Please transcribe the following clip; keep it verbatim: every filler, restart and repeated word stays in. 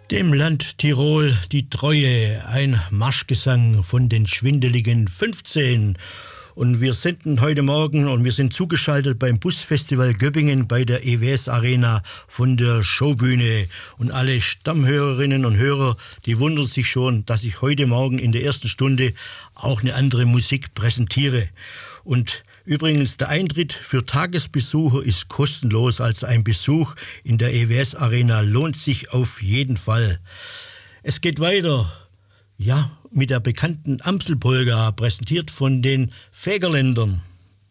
Dem Land Tirol die Treue, ein Marschgesang von den schwindeligen fünfzehn. Und wir senden heute Morgen und wir sind zugeschaltet beim Busfestival Göppingen bei der E W S Arena von der Showbühne. Und alle Stammhörerinnen und Hörer, die wundern sich schon, dass ich heute Morgen in der ersten Stunde auch eine andere Musik präsentiere. Und übrigens, der Eintritt für Tagesbesucher ist kostenlos, also ein Besuch in der E W S Arena lohnt sich auf jeden Fall. Es geht weiter, ja, mit der bekannten Amselpolka, präsentiert von den Fägerländern.